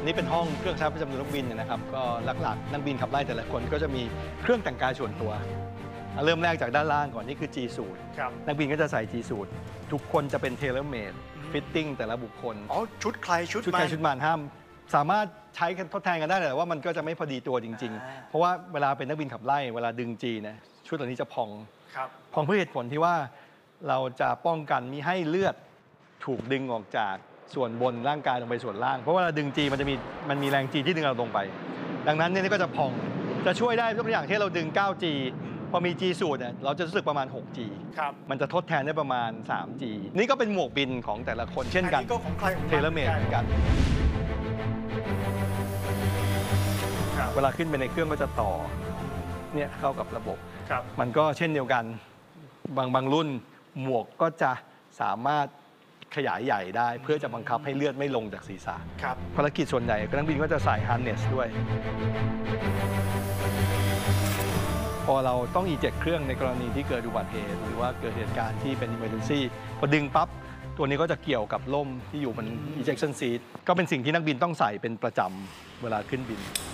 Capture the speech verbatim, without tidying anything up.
นี่เป็นห้องเครื่องใช้ประจำตัวนักบินนะครับก็หลักๆนักบินขับไล่แต่ละคนก็จะมีเครื่องแต่งกายส่วนตัวเริ่มแรกจากด้านล่างก่อนนี่คือ G suit นักบินก็จะใส่ G suit ทุกคนจะเป็น tailor made fitting แต่ละบุคคลอ๋อชุดใครชุดชุดใครชุดมันห้ามสามารถใช้ทดแทนกันได้แต่ว่ามันก็จะไม่พอดีตัวจริงๆเพราะว่าเวลาเป็นนักบินขับไล่เวลาดึง G นะชุดเหล่านี้จะพองพองเพื่อเหตุผลที่ว่าเราจะป้องกันมิให้เลือดถูกดึงออกจากส่วนบนร่างกายลงไปส่วนล่างเพราะว่าเวลาดึง G มันจะมีมันมีแรง G ที่ดึงเราลงไปดังนั้นเนี่ยก็จะพองจะช่วยได้ทุกอย่างที่เราดึง เก้า G พอมี G สูตรเนี่ยเราจะรู้สึกประมาณ หก G มันจะทดแทนได้ประมาณ สาม G นี่ก็เป็นหมวกบินของแต่ละคนเช่นกันอันนี้ก็ของใครของมันเทเลเมดเหมือนกันเวลาขึ้นไปในเครื่องก็จะต่อเนี่ยเข้ากับระบบมันก็เช่นเดียวกันบางบางรุ่นหมวกก็จะสามารถขยายใหญ่ได้เพื่อจะบังคับให้เลือดไม่ลงจากศีรษะภารกิจส่วนใหญ่นักบินก็จะใส่ฮาร์เนสด้วยพอเราต้องอีเจ็คเครื่องในกรณีที่เกิดอุบัติเหตุหรือว่าเกิดเหตุการณ์ที่เป็น emergency พอดึงปั๊บตัวนี้ก็จะเกี่ยวกับล่มที่อยู่บน ejection seat ก็เป็นสิ่งที่นักบินต้องใส่เป็นประจำเวลาขึ้นบิน